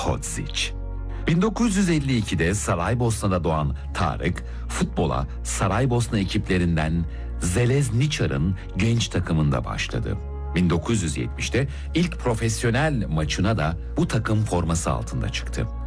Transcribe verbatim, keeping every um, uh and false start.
Hodzic. bin dokuz yüz elli ikide Saraybosna'da doğan Tarık, futbola Saraybosna ekiplerinden Železničar'ın genç takımında başladı. bin dokuz yüz yetmişte ilk profesyonel maçına da bu takım forması altında çıktı.